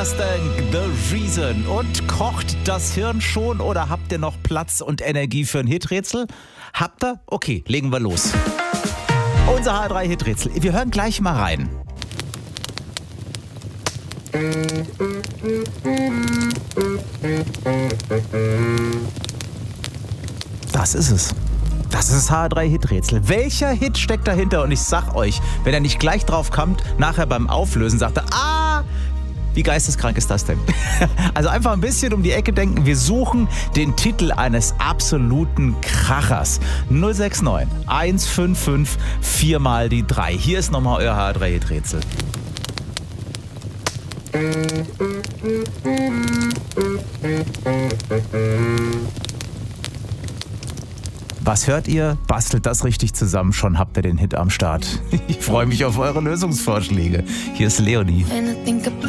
Everlasting, The Reason. Und kocht das Hirn schon oder habt ihr noch Platz und Energie für ein Hiträtsel? Habt ihr? Okay, legen wir los. Unser H3-Hiträtsel. Wir hören gleich mal rein. Das ist es. Das ist das H3-Hiträtsel. Welcher Hit steckt dahinter? Und ich sag euch, wenn er nicht gleich drauf kommt, nachher beim Auflösen sagt er, wie geisteskrank ist das denn? Also einfach ein bisschen um die Ecke denken. Wir suchen den Titel eines absoluten Krachers. 069 155 4 mal die 3. Hier ist nochmal euer H3-Hiträtsel. Was hört ihr? Bastelt das richtig zusammen. Schon habt ihr den Hit am Start. Ich freue mich auf eure Lösungsvorschläge. Hier ist Leonie.